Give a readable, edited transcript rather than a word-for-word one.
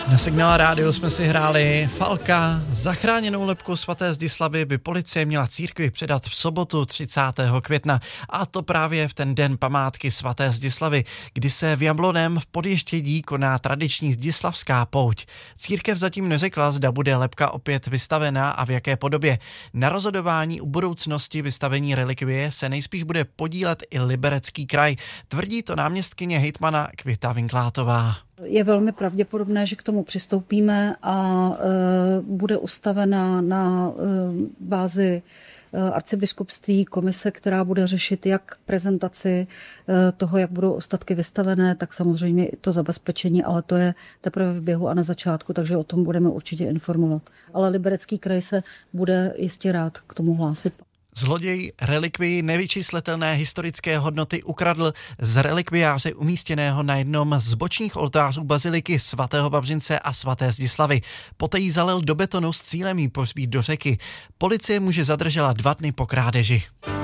Na Signál rádiu jsme si hráli Falka. Zachráněnou lebku svaté Zdislavy by policie měla církvi předat v sobotu 30. května. A to právě v ten den památky svaté Zdislavy, kdy se v Jablonném v Podještědí koná tradiční zdislavská pouť. Církev zatím neřekla, zda bude lebka opět vystavená a v jaké podobě. Na rozhodování o budoucnosti vystavení relikvie se nejspíš bude podílet i Liberecký kraj. Tvrdí to náměstkyně hejtmana Květa Vinklátová. Je velmi pravděpodobné, že k tomu přistoupíme a bude ustavena na bázi arcibiskupství komise, která bude řešit jak prezentaci toho, jak budou ostatky vystavené, tak samozřejmě i to zabezpečení, ale to je teprve v běhu a na začátku, takže o tom budeme určitě informovat. Ale Liberecký kraj se bude jistě rád k tomu hlásit. Zloděj relikvii nevyčíslitelné historické hodnoty ukradl z relikviáře umístěného na jednom z bočních oltářů baziliky svatého Vavřince a svaté Zdislavy. Poté ji zalil do betonu s cílem ji pohřbít do řeky. Policie muže zadržela 2 dny po krádeži.